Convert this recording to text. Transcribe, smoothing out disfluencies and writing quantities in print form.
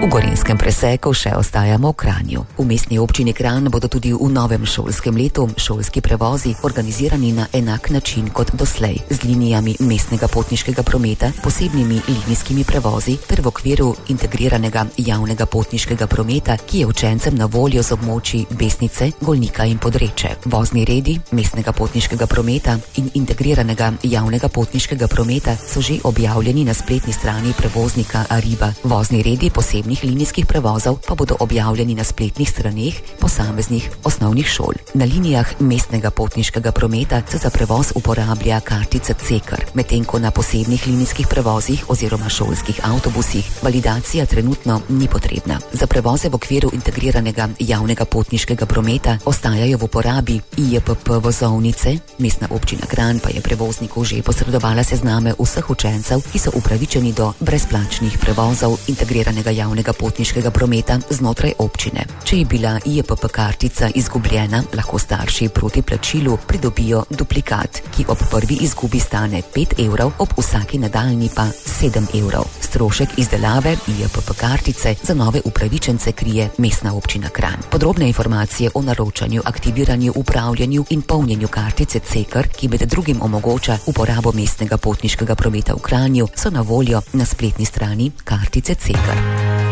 V Gorenjskem preseku še ostajamo v Kranju. V mestni občini Kranj bodo tudi v novem šolskem letu šolski prevozi organizirani na enak način kot doslej, z linijami mestnega potniškega prometa, posebnimi linijskimi prevozi ter v okviru integriranega javnega potniškega prometa, ki je učencem na voljo z območij Besnice, Golnika in Podreče. Vozni redi mestnega potniškega prometa in integriranega javnega potniškega prometa so že objavljeni na spletni strani prevoznika Ariba. Vozni redi posebnih linijskih prevozov pa bodo objavljeni na spletnih straneh posameznih osnovnih šol. Na linijah mestnega potniškega prometa se za prevoz uporablja kartica CEKR, medtem ko na posebnih linijskih prevozih oziroma šolskih avtobusih validacija trenutno ni potrebna. Za prevoze v okviru integriranega javnega potniškega prometa ostajajo v uporabi IJPP vozovnice, mestna občina Kranj pa je prevozniku že posredovala sezname vseh učencev, ki so upravičeni do brezplačnih prevozov integriranega javnega potniškega prometa znotraj občine. Če je bila IJPP kartica izgubljena, lahko starši proti plačilu pridobijo duplikat, ki ob prvi izgubi stane 5 evrov, ob vsaki nadaljnji pa 7 evrov. Strošek izdelave IJPP kartice za nove upravičence krije mestna občina Kranj. Podrobne informacije o naročanju, aktiviranju, upravljanju in polnjenju kartice CEKR, ki med drugim omogoča uporabo mestnega potniškega prometa v Kranju, so na voljo na spletni strani kartice CEKR.